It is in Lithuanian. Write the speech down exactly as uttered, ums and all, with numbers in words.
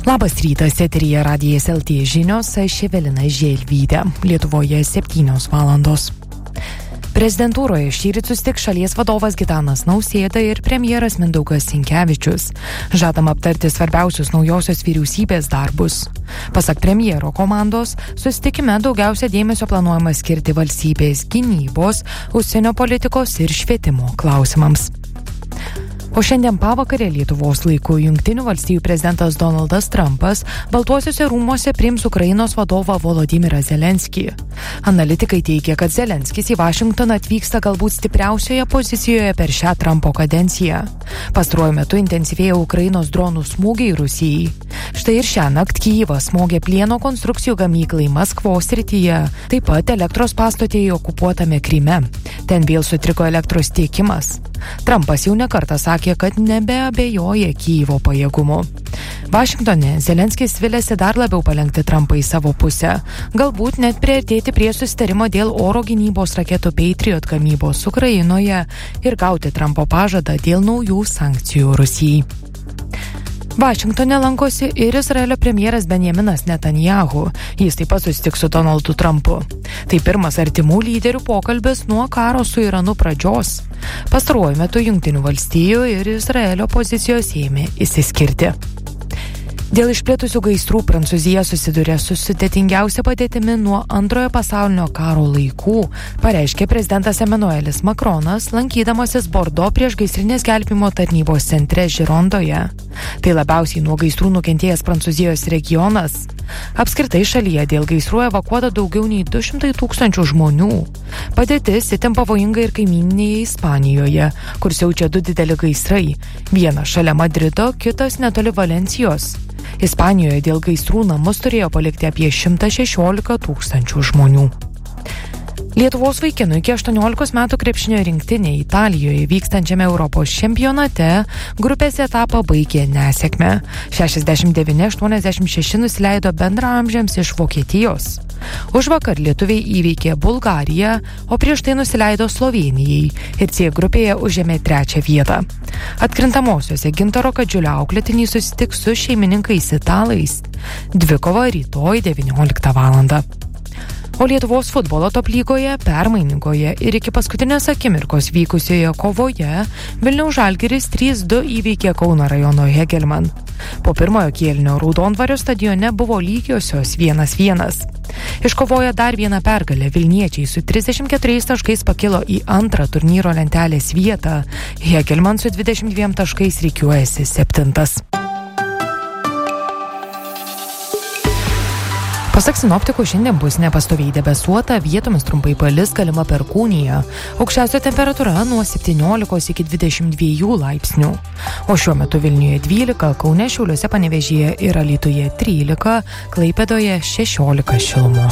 Labas rytas, eteryje Radijas L T žinios, aš Evelina Želvytė. Lietuvoje septynios valandos. Prezidentūroje šįryt susitiks šalies vadovas Gitanas Nausėda ir premjeras Mindaugas Sinkevičius. Žadama aptarti svarbiausius naujosios vyriausybės darbus. Pasak premjero komandos, susitikime daugiausia dėmesio planuojama skirti valstybės gynybos, užsienio politikos ir švietimo klausimams. O šiandien pavakarę Lietuvos laiku Jungtinių valstijų prezidentas Donaldas Trumpas Baltuosiuose rūmuose priims Ukrainos vadovą Volodymyrą Zelenskį. Analitikai teigia, kad Zelenskis į Vašingtoną atvyksta galbūt stipriausioje pozicijoje per šią Trumpo kadenciją. Pastaruoju metu intensyvėja Ukrainos dronų smūgiai Rusijai. Štai ir šiąnakt Kijivas smogė plieno konstrukcijų gamyklai Maskvos srityje, taip pat elektros pastotėje okupuotame Kryme. Ten vėl sutriko elektros tiekimas. Trumpas jau nekartą sakė, kad nebeabejoja Kijivo pajėgumu. Vašingtone Zelenskis viliasi dar labiau palenkti Trumpą į savo pusę, galbūt net priartėti prie susitarimo dėl oro gynybos raketų Patriot gamybos Ukrainoje ir gauti Trumpo pažadą dėl naujų sankcijų Rusijai. Vašingtone lankosi ir Izraelio premjeras Benjaminas Netanyahu. Jis taip pat susitiks su Donaldu Trumpu. Tai pirmas artimų lyderių pokalbis nuo karo su Iranu pradžios. Pastaruoju metu Jungtinių valstijų ir Izraelio pozicijos ėmė išsiskirti. Dėl išplėtusių gaisrų Prancūzija susiduria su sudėtingiausia padėtimi nuo antrojo pasaulinio karo laikų, pareiškė prezidentas Emanuelis Makronas, lankydamasis Bordo priešgaisrinės gelbėjimo tarnybos centre Žirondoje. Tai labiausiai nuo gaisrų nukentėjęs Prancūzijos regionas. Apskritai šalyje dėl gaisrų evakuota daugiau nei du šimtai tūkstančių žmonių. Padėtis itin pavojinga ir kaimyninėje Ispanijoje, kur siaučia du dideli gaisrai. Vienas šalia Madrido, kitas netoli Valencijos. Ispanijoje dėl gaisrų namus turėjo palikti apie šimtas šešiolika tūkstančių žmonių. Lietuvos vaikinų iki aštuoniolikos metų krepšinio rinktinė Italijoje vykstančiame Europos čempionate grupės etapą baigė nesėkme. šešiasdešimt devyni aštuoniasdešimt šeši nusileido bendraamžiams iš Vokietijos. Užvakar lietuviai įveikė Bulgariją, o prieš tai nusileido Slovėnijai ir C grupėje užėmė trečią vietą. Atkrintamosiose Gintaro Kadžiulio auklėtiniai susitiks su šeimininkais italais. Dvikova rytoj devynioliktą valandą. O Lietuvos futbolo top lygoje, permainingoje ir iki paskutinės akimirkos vykusioje kovoje Vilniaus Žalgiris trys du įveikė Kauno rajono Hegelman. Po pirmojo kėlinio Raudondvario stadione buvo lygiosios vienas vienas. Iškovoję dar vieną pergalę, Vilniečiai su trisdešimt keturiais taškais pakilo į antrą turnyro lentelės vietą. Hegelman su dvidešimt dviem taškais rikiuojasi septintas. Pasak sinoptikų, šiandien bus nepastoviai debesuota, vietomis trumpai palis, galima perkūnija. Aukščiausia temperatūra nuo septyniolikos iki dvidešimt dviejų laipsnių. O šiuo metu Vilniuje dvylika, Kaune, Šiauliuose, Panevėžyje ir Alytuje trylika, Klaipėdoje šešiolika šilumos.